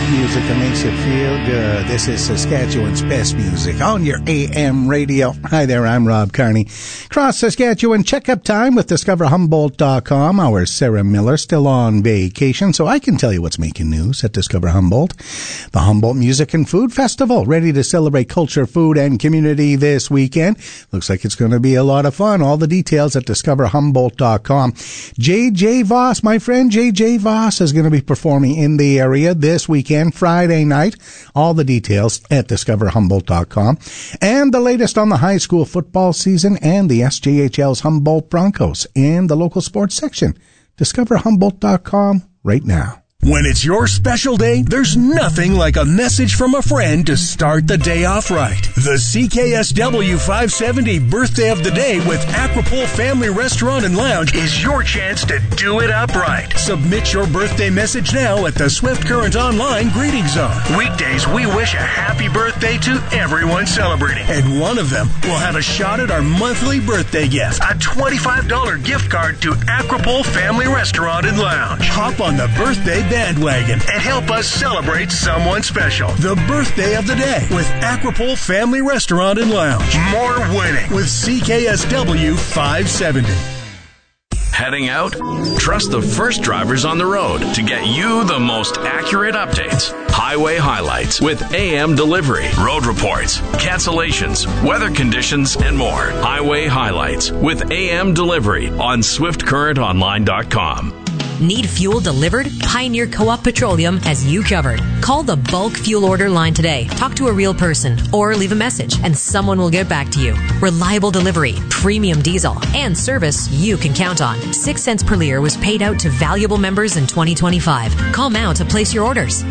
music that makes you feel good. This is Saskatchewan's best music on your AM radio. Hi there, I'm Rob Carney. Cross Saskatchewan checkup time with DiscoverHumboldt.com. Our Sarah Miller still on vacation, so I can tell you what's making news at Discover Humboldt. The Humboldt Music and Food Festival, ready to celebrate culture, food, and community this weekend. Looks like it's going to be a lot of fun. All the details at DiscoverHumboldt.com. JJ Voss, my friend JJ Voss, is going to be performing in the area this weekend, Friday night. All the details at DiscoverHumboldt.com. And the latest on the high school football season and the SJHL's Humboldt Broncos and the local sports section. DiscoverHumboldt.com right now. When it's your special day, there's nothing like a message from a friend to start the day off right. The CKSW 570 Birthday of the Day with Aquapool Family Restaurant and Lounge is your chance to do it up right. Submit your birthday message now at the Swift Current Online Greeting Zone. Weekdays, we wish a happy birthday to everyone celebrating. And one of them will have a shot at our monthly birthday gift, a $25 gift card to Aquapool Family Restaurant and Lounge. Hop on the birthday bandwagon and help us celebrate someone special. The Birthday of the Day with Aquapool Family Restaurant and Lounge. More winning with CKSW 570. Heading out? Trust the first drivers on the road to get you the most accurate updates. Highway highlights with AM delivery, road reports, cancellations, weather conditions, and more. Highway highlights with AM delivery on SwiftCurrentOnline.com. Need fuel delivered? Pioneer Co-op Petroleum has you covered. Call the bulk fuel order line today. Talk to a real person or leave a message and someone will get back to you. Reliable delivery, premium diesel, and service you can count on. 6 cents per liter was paid out to valuable members in 2025. Call now to place your orders.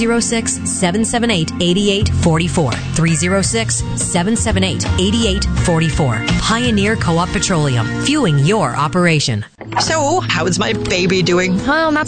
306-778-8844. 306-778-8844. Pioneer Co-op Petroleum, fueling your operation. So, how is my baby doing? Well, not